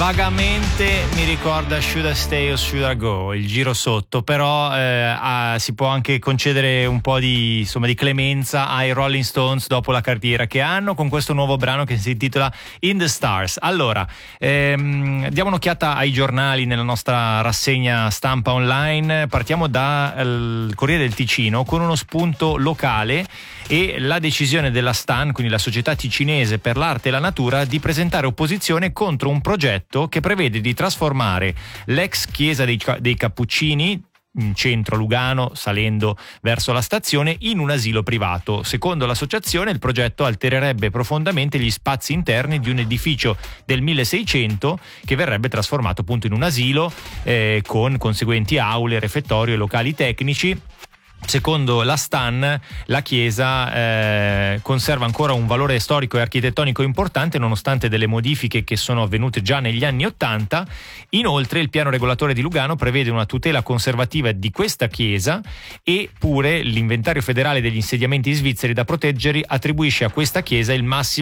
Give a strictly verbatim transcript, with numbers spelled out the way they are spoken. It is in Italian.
Vagamente mi ricorda Should I Stay or Should I Go, il giro sotto, però eh, ah, si può anche concedere un po' di, insomma, di clemenza ai Rolling Stones dopo la carriera che hanno con questo nuovo brano che si intitola In the Stars. Allora, ehm, diamo un'occhiata ai giornali nella nostra rassegna stampa online. Partiamo dal Corriere del Ticino con uno spunto locale e la decisione della Stan, quindi la Società Ticinese per l'Arte e la Natura, di presentare opposizione contro un progetto che prevede di trasformare l'ex chiesa dei, dei Cappuccini in centro Lugano, salendo verso la stazione, in un asilo privato. Secondo l'associazione il progetto altererebbe profondamente gli spazi interni di un edificio del milleseicento che verrebbe trasformato appunto in un asilo eh, con conseguenti aule, refettorio e locali tecnici. Secondo la Stan, la chiesa eh, conserva ancora un valore storico e architettonico importante nonostante delle modifiche che sono avvenute già negli anni Ottanta. Inoltre il piano regolatore di Lugano prevede una tutela conservativa di questa chiesa, e pure l'inventario federale degli insediamenti svizzeri da proteggere attribuisce a questa chiesa il massimo